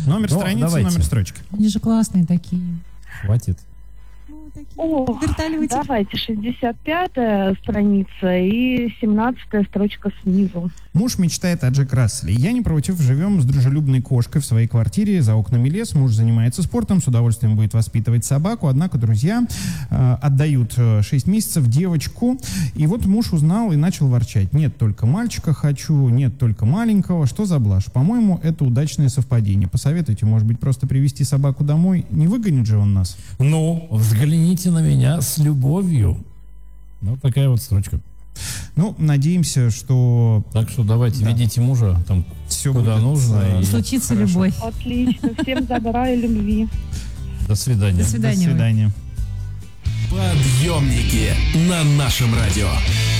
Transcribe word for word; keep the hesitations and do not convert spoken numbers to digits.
Номер Но страницы, давайте. номер строчки. Они же классные такие. Хватит. О, Вертолетик. давайте, шестьдесят пятая страница и семнадцатая строчка снизу. Муж мечтает о Джек Расселе. Я не против. Живем с дружелюбной кошкой в своей квартире. За окнами лес. Муж занимается спортом. С удовольствием будет воспитывать собаку. Однако друзья э, отдают шесть месяцев девочку. И вот муж узнал и начал ворчать. Нет только мальчика хочу. Нет только маленького. Что за блажь? По-моему, это удачное совпадение. Посоветуйте, может быть, просто привезти собаку домой? Не выгонит же он нас? Ну, взгляните на меня с любовью. Ну, такая вот строчка. Ну, надеемся, что Так что давайте, Да. ведите мужа там все куда будет, нужно. э, И Случится Хорошо. любовь. Отлично, всем добра и любви. до свидания. До свидания. До свидания. Подъемники на нашем радио.